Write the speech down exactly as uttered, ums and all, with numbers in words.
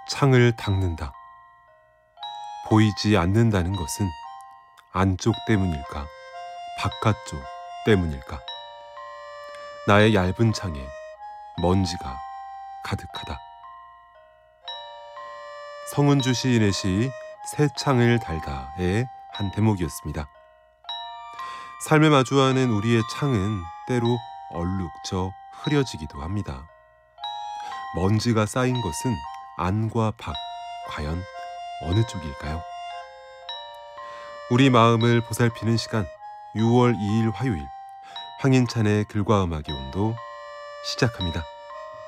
창을 닦는다. 보이지 않는다는 것은 안쪽 때문일까, 바깥쪽 때문일까? 나의 얇은 창에 먼지가 가득하다. 성은주 시인의 시 새 창을 달다의 한 대목이었습니다. 삶에 마주하는 우리의 창은 때로 얼룩져 흐려지기도 합니다. 먼지가 쌓인 것은 안과 밖, 과연 어느 쪽일까요? 우리 마음을 보살피는 시간, 유월 이일 화요일, 황인찬의 글과 음악의 온도 시작합니다.